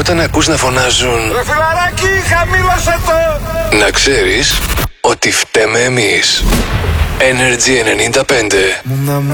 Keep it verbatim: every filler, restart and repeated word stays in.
Όταν ακούς να φωνάζουν Ρε φιλαράκι, χαμήλωσε το! να ξέρεις ότι φταίμε εμείς. Energy ενενήντα πέντε.